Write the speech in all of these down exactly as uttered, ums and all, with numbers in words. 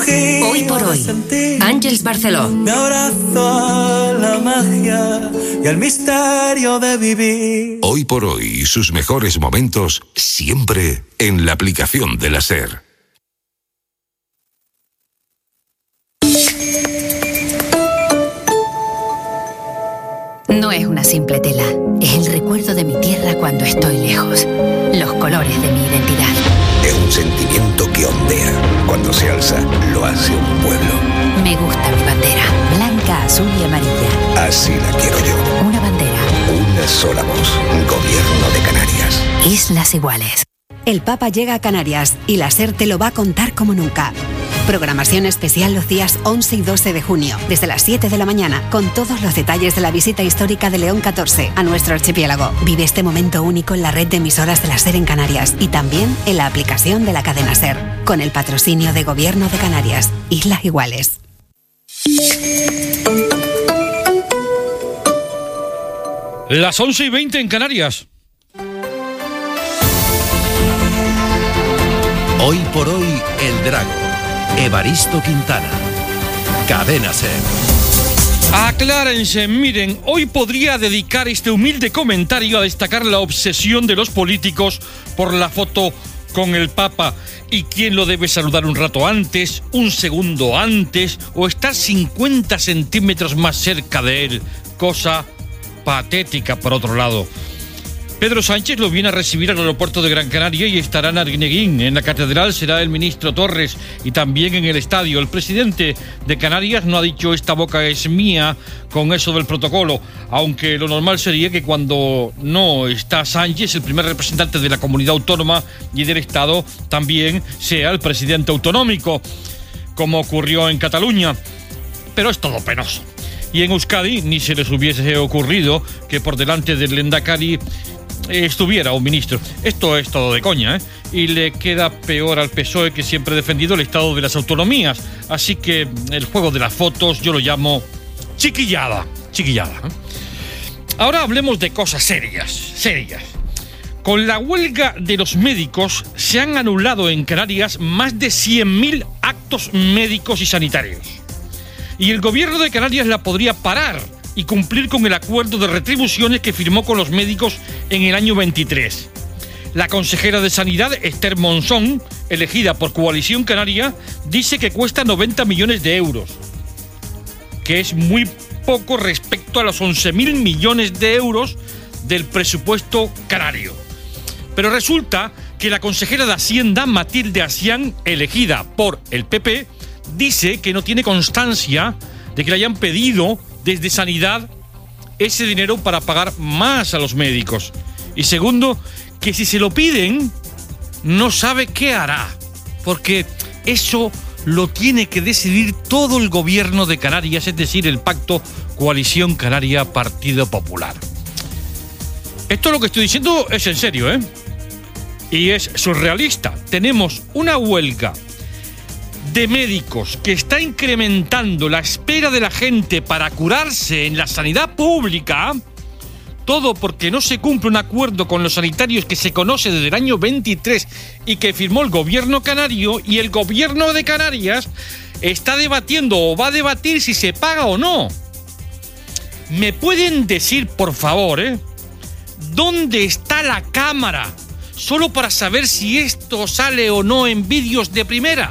Hoy por hoy, Àngels Barceló. Me abrazo a la magia y al misterio de vivir. Hoy por hoy, sus mejores momentos siempre en la aplicación de la SER. No es una simple tela, es el recuerdo de mi tierra cuando estoy lejos, los colores de mi identidad. Es un sentimiento que ondea, cuando se alza lo hace un pueblo. Me gusta mi bandera, blanca, azul y amarilla. Así la quiero yo. Una bandera. Una sola voz, Gobierno de Canarias. Islas Iguales. El Papa llega a Canarias y la SER te lo va a contar como nunca. Programación especial los días once y doce de junio, desde las siete de la mañana, con todos los detalles de la visita histórica de León catorce a nuestro archipiélago. Vive este momento único en la red de emisoras de la SER en Canarias y también en la aplicación de la cadena SER, con el patrocinio de Gobierno de Canarias. Islas Iguales. Las once y veinte en Canarias. Hoy por hoy, el Drago. Evaristo Quintana. Cadena SER. Aclárense, miren, hoy podría dedicar este humilde comentario a destacar la obsesión de los políticos por la foto con el Papa y quién lo debe saludar un rato antes, un segundo antes o estar cincuenta centímetros más cerca de él, cosa patética por otro lado. Pedro Sánchez lo viene a recibir al aeropuerto de Gran Canaria y estará en Arguineguín. En la catedral será el ministro Torres y también en el estadio. El presidente de Canarias no ha dicho esta boca es mía con eso del protocolo, aunque lo normal sería que cuando no está Sánchez, el primer representante de la comunidad autónoma y del Estado, también sea el presidente autonómico, como ocurrió en Cataluña. Pero es todo penoso. Y en Euskadi ni se les hubiese ocurrido que por delante del Lehendakari estuviera un ministro. Esto es todo de coña, ¿eh? Y le queda peor al P S O E, que siempre ha defendido el estado de las autonomías. Así que el juego de las fotos yo lo llamo chiquillada. Chiquillada. ¿eh? Ahora hablemos de cosas serias, serias. Con la huelga de los médicos se han anulado en Canarias más de cien mil actos médicos y sanitarios. Y el gobierno de Canarias la podría parar y cumplir con el acuerdo de retribuciones que firmó con los médicos en el año veintitrés. La consejera de Sanidad, Esther Monzón, elegida por Coalición Canaria, dice que cuesta noventa millones de euros, que es muy poco respecto a los once mil millones de euros del presupuesto canario. Pero resulta que la consejera de Hacienda, Matilde Asián, elegida por el P P, dice que no tiene constancia de que le hayan pedido desde Sanidad ese dinero para pagar más a los médicos. Y segundo, que si se lo piden, no sabe qué hará, porque eso lo tiene que decidir todo el gobierno de Canarias, es decir, el pacto Coalición Canaria-Partido Popular. Esto lo que estoy diciendo es en serio, ¿eh? Y es surrealista. Tenemos una huelga de médicos que está incrementando la espera de la gente para curarse en la sanidad pública, todo porque no se cumple un acuerdo con los sanitarios que se conoce desde el año veintitrés y que firmó el gobierno canario, y el gobierno de Canarias está debatiendo o va a debatir si se paga o no. ¿Me pueden decir, por favor, eh, dónde está la cámara? Solo para saber si esto sale o no en vídeos de primera.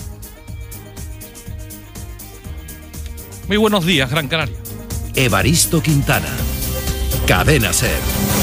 Muy buenos días, Gran Canaria. Evaristo Quintana. Cadena SER.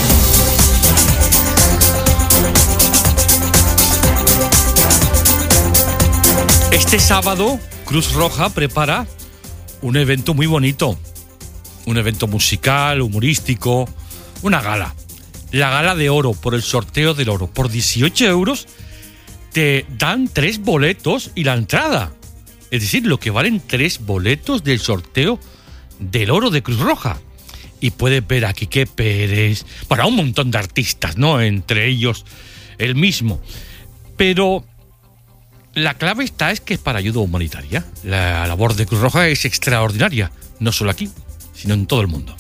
Este sábado, Cruz Roja prepara un evento muy bonito. Un evento musical, humorístico, una gala. La gala de oro, por el sorteo del oro. Por dieciocho euros te dan tres boletos y la entrada. Es decir, lo que valen tres boletos del sorteo del oro de Cruz Roja. Y puedes ver a Quique Pérez, para un montón de artistas, ¿no? Entre ellos el mismo. Pero la clave está es que es para ayuda humanitaria. La labor de Cruz Roja es extraordinaria, no solo aquí, sino en todo el mundo.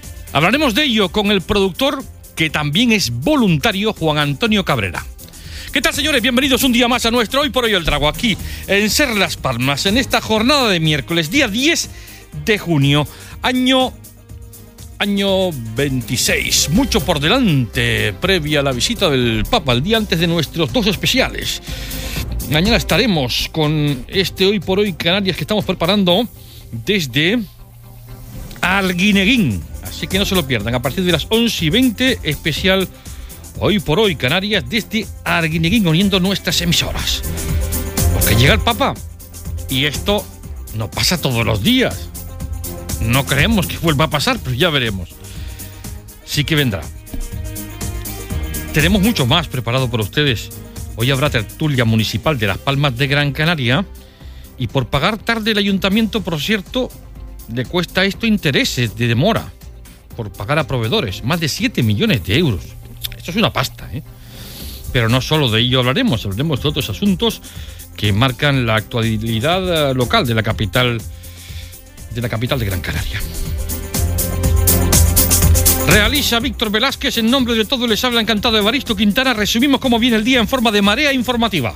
Hablaremos de ello con el productor, que también es voluntario, Juan Antonio Cabrera. ¿Qué tal, señores? Bienvenidos un día más a nuestro Hoy por Hoy el Trago, aquí en Ser Las Palmas, en esta jornada de miércoles, día diez de junio, año, año veintiséis. Mucho por delante, previa a la visita del Papa, el día antes de nuestros dos especiales. Mañana estaremos con este Hoy por Hoy Canarias que estamos preparando desde Arguineguín. Así que no se lo pierdan, a partir de las once y veinte, especial Hoy por Hoy Canarias desde Arguineguín, uniendo nuestras emisoras. Porque llega el Papa y esto no pasa todos los días. No creemos que vuelva a pasar, pero ya veremos. Sí que vendrá. Tenemos mucho más preparado para ustedes. Hoy habrá tertulia municipal de Las Palmas de Gran Canaria y por pagar tarde el ayuntamiento, por cierto, le cuesta esto intereses de demora por pagar a proveedores, más de siete millones de euros. Esto es una pasta, ¿eh? Pero no solo de ello hablaremos, hablaremos de otros asuntos que marcan la actualidad local de la capital de la capital de Gran Canaria. Realiza Víctor Velázquez, en nombre de todos les habla encantado Evaristo Quintana. Resumimos cómo viene el día en forma de marea informativa.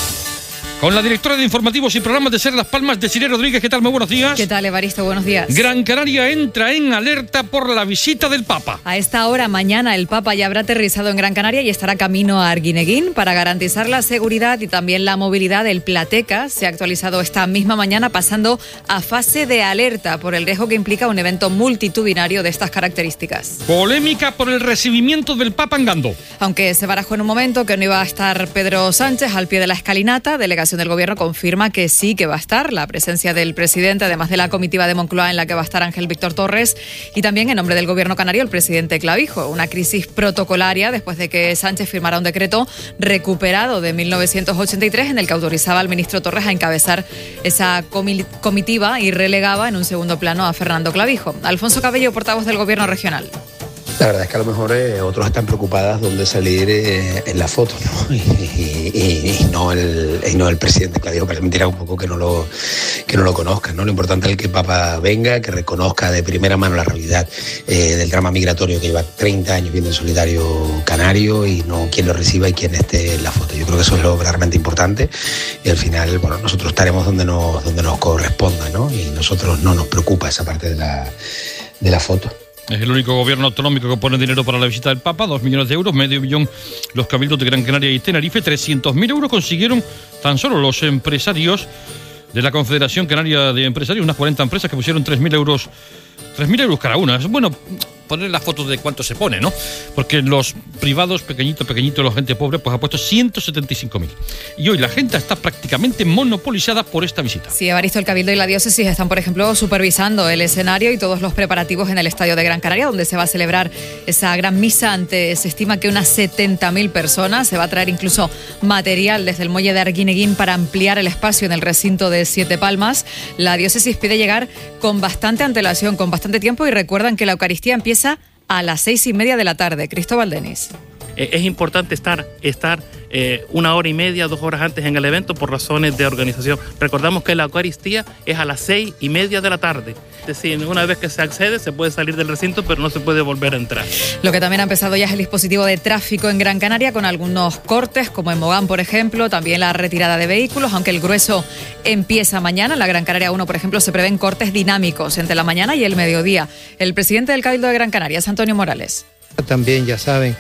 Con la directora de informativos y programas de Ser Las Palmas, Desiree Rodríguez. ¿Qué tal? Muy buenos días. ¿Qué tal, Evaristo? Buenos días. Gran Canaria entra en alerta por la visita del Papa. A esta hora mañana el Papa ya habrá aterrizado en Gran Canaria y estará camino a Arguineguín para garantizar la seguridad y también la movilidad. El Plateca se ha actualizado esta misma mañana, pasando a fase de alerta por el riesgo que implica un evento multitudinario de estas características. Polémica por el recibimiento del Papa en Gandó. Aunque se barajó en un momento que no iba a estar Pedro Sánchez al pie de la escalinata, delegación del Gobierno confirma que sí que va a estar la presencia del presidente, además de la comitiva de Moncloa en la que va a estar Ángel Víctor Torres, y también en nombre del Gobierno canario el presidente Clavijo. Una crisis protocolaria después de que Sánchez firmara un decreto recuperado de mil novecientos ochenta y tres en el que autorizaba al ministro Torres a encabezar esa comi- comitiva y relegaba en un segundo plano a Fernando Clavijo. Alfonso Cabello, portavoz del Gobierno regional. La verdad es que a lo mejor eh, otros están preocupados dónde salir eh, en la foto, ¿no? Y, y, y, y, no el, y no el presidente Clavijo, que permitirá un poco que no lo que no lo conozcan, ¿no? Lo importante es que el Papa venga, que reconozca de primera mano la realidad eh, del drama migratorio que lleva treinta años viendo en solitario canario, y no quién lo reciba y quién esté en la foto. Yo creo que eso es lo verdaderamente importante, y al final, bueno, nosotros estaremos donde nos, donde nos corresponda, ¿no? Y nosotros no nos preocupa esa parte de la, de la foto. Es el único gobierno autonómico que pone dinero para la visita del Papa, dos millones de euros, medio millón los cabildos de Gran Canaria y Tenerife, trescientos mil euros consiguieron tan solo los empresarios de la Confederación Canaria de Empresarios, unas cuarenta empresas que pusieron tres mil euros, tres mil euros cada una. Es bueno poner las fotos de cuánto se pone, ¿no? Porque los privados, pequeñitos, pequeñitos, la gente pobre, pues ha puesto ciento setenta y cinco mil. Y hoy la gente está prácticamente monopolizada por esta visita. Sí, Evaristo, el Cabildo y la Diócesis están, por ejemplo, supervisando el escenario y todos los preparativos en el Estadio de Gran Canaria, donde se va a celebrar esa gran misa ante, se estima que unas setenta mil personas. Se va a traer incluso material desde el muelle de Arguineguín para ampliar el espacio en el recinto de Siete Palmas. La Diócesis pide llegar con bastante antelación, con bastante tiempo, y recuerdan que la Eucaristía empieza a las seis y media de la tarde. Cristóbal Denis. Es importante estar, estar eh, una hora y media, dos horas antes en el evento por razones de organización. Recordamos que la Eucaristía es a las seis y media de la tarde. Es decir, una vez que se accede se puede salir del recinto, pero no se puede volver a entrar. Lo que también ha empezado ya es el dispositivo de tráfico en Gran Canaria, con algunos cortes, como en Mogán, por ejemplo, también la retirada de vehículos, aunque el grueso empieza mañana. En la Gran Canaria uno, por ejemplo, se prevén cortes dinámicos entre la mañana y el mediodía. El presidente del Cabildo de Gran Canaria es Antonio Morales. También, ya saben,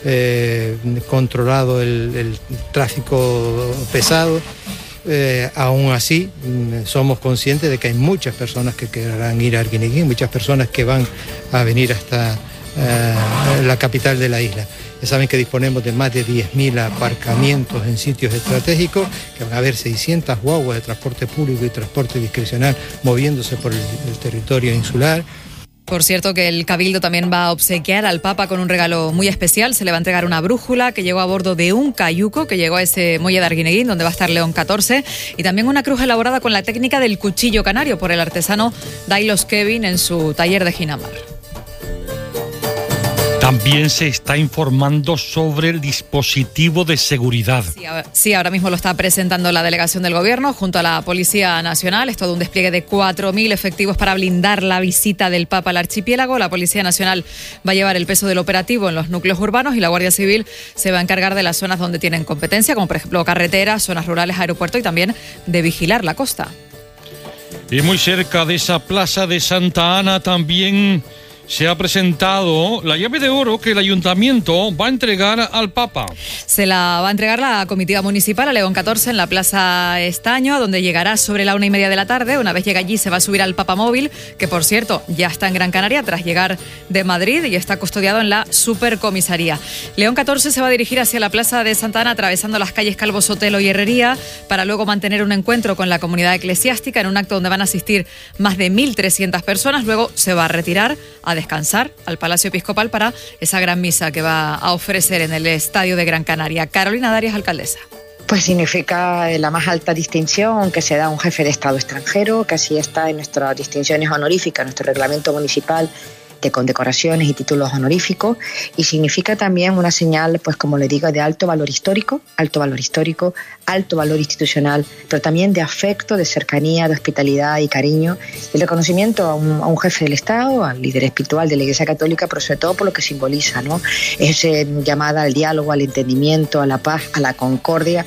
eh, controlado el, el tráfico pesado. Eh, aún así, somos conscientes de que hay muchas personas que querrán ir a Arguineguín, muchas personas que van a venir hasta eh, la capital de la isla. Ya saben que disponemos de más de diez mil aparcamientos en sitios estratégicos, que van a haber seiscientas guaguas de transporte público y transporte discrecional moviéndose por el, el territorio insular. Por cierto, que el Cabildo también va a obsequiar al Papa con un regalo muy especial. Se le va a entregar una brújula que llegó a bordo de un cayuco que llegó a ese muelle de Arguineguín, donde va a estar León catorce, y también una cruz elaborada con la técnica del cuchillo canario por el artesano Dailos Kevin en su taller de Ginamar. También se está informando sobre el dispositivo de seguridad. Sí, sí, ahora mismo lo está presentando la delegación del gobierno junto a la Policía Nacional. Es todo un despliegue de cuatro mil efectivos para blindar la visita del Papa al archipiélago. La Policía Nacional va a llevar el peso del operativo en los núcleos urbanos y la Guardia Civil se va a encargar de las zonas donde tienen competencia, como por ejemplo carreteras, zonas rurales, aeropuerto y también de vigilar la costa. Y muy cerca de esa plaza de Santa Ana también se ha presentado la llave de oro que el ayuntamiento va a entregar al Papa. Se la va a entregar la comitiva municipal a León catorce en la Plaza Estaño, donde llegará sobre la una y media de la tarde. Una vez llega allí se va a subir al Papamóvil, que por cierto ya está en Gran Canaria tras llegar de Madrid y está custodiado en la Supercomisaría. León catorce se va a dirigir hacia la Plaza de Santa Ana atravesando las calles Calvo Sotelo y Herrería para luego mantener un encuentro con la comunidad eclesiástica en un acto donde van a asistir más de mil trescientas personas. Luego se va a retirar a descansar al Palacio Episcopal para esa gran misa que va a ofrecer en el Estadio de Gran Canaria. Carolina Darias, alcaldesa. Pues significa la más alta distinción que se da a un jefe de Estado extranjero, que así está en nuestras distinciones honoríficas, nuestro reglamento municipal de condecoraciones y títulos honoríficos, y significa también una señal, pues como le digo, de alto valor histórico, alto valor histórico, alto valor institucional, pero también de afecto, de cercanía, de hospitalidad y cariño, y reconocimiento a un, a un jefe del Estado, al líder espiritual de la Iglesia Católica, pero sobre todo por lo que simboliza, ¿no? Es eh, llamada al diálogo, al entendimiento, a la paz, a la concordia.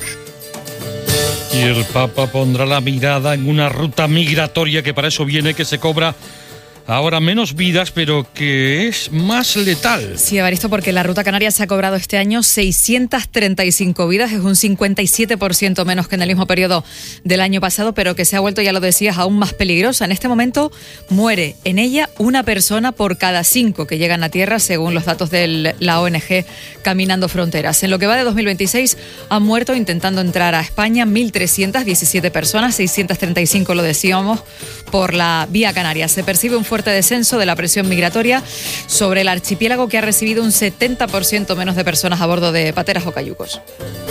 Y el Papa pondrá la mirada en una ruta migratoria que para eso viene, que se cobra ahora menos vidas, pero que es más letal. Sí, Evaristo, porque la Ruta Canaria se ha cobrado este año seiscientas treinta y cinco vidas, es un cincuenta y siete por ciento menos que en el mismo periodo del año pasado, pero que se ha vuelto, ya lo decías, aún más peligrosa. En este momento muere en ella una persona por cada cinco que llegan a tierra, según los datos de la O N G Caminando Fronteras. En lo que va de dos mil veintiséis han muerto intentando entrar a España mil trescientas diecisiete personas, seiscientas treinta y cinco, lo decíamos, por la vía canaria. Se percibe un fuerte descenso de la presión migratoria sobre el archipiélago, que ha recibido un setenta por ciento menos de personas a bordo de pateras o cayucos.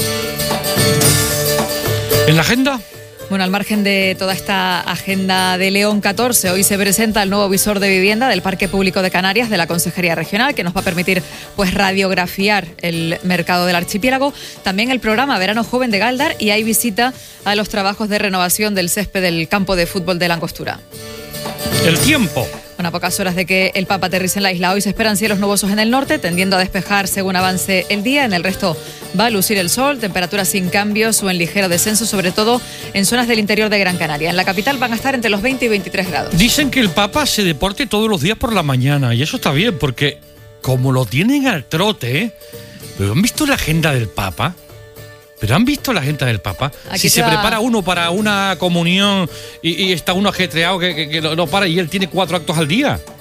¿En la agenda? Bueno, al margen de toda esta agenda de León catorce, hoy se presenta el nuevo visor de vivienda del Parque Público de Canarias de la Consejería Regional, que nos va a permitir pues radiografiar el mercado del archipiélago. También el programa Verano Joven de Galdar, y hay visita a los trabajos de renovación del césped del campo de fútbol de la Angostura. El tiempo. Bueno, a pocas horas de que el Papa aterrice en la isla, hoy se esperan cielos nubosos en el norte, tendiendo a despejar según avance el día. En el resto va a lucir el sol, temperaturas sin cambios o en ligero descenso, sobre todo en zonas del interior de Gran Canaria. En la capital van a estar entre los veinte y veintitrés grados. Dicen que el Papa se deporte todos los días por la mañana, y eso está bien, porque como lo tienen al trote, ¿eh? ¿Pero han visto la agenda del Papa? ¿Pero han visto la agenda del Papa? Aquí si se va... prepara uno para una comunión y, y está uno ajetreado que, que, que lo, lo para, y él tiene cuatro actos al día.